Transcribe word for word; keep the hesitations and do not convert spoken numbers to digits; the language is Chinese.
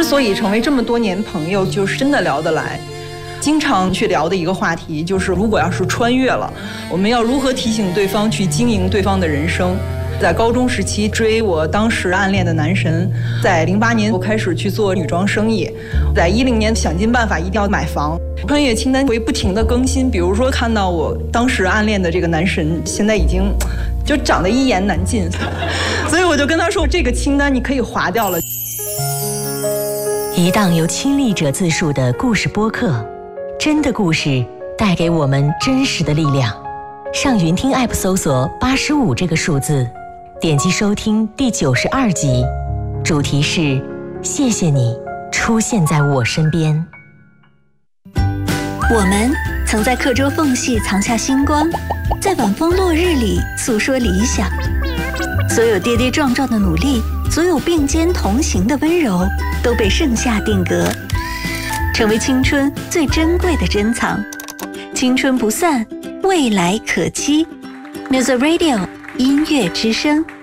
之所以成为这么多年朋友，就是真的聊得来。经常去聊的一个话题就是，如果要是穿越了，我们要如何提醒对方去经营对方的人生。在高中时期追我当时暗恋的男神，在零八年我开始去做女装生意，在一零年想尽办法一定要买房。穿越清单会不停的更新，比如说看到我当时暗恋的这个男神现在已经就长得一言难尽，所以我就跟他说，这个清单你可以划掉了。 一档由亲历者自述的故事播客，真的故事带给我们真实的力量。上云听 App 搜索八十五这个数字，点击收听第九十二集，主题是谢谢你出现在我身边。 我们曾在课桌缝隙藏下星光，在晚风落日里诉说理想。所有跌跌撞撞的努力，所有并肩同行的温柔，都被盛夏定格，成为青春最珍贵的珍藏。青春不散，未来可期。Music Radio 音乐之声。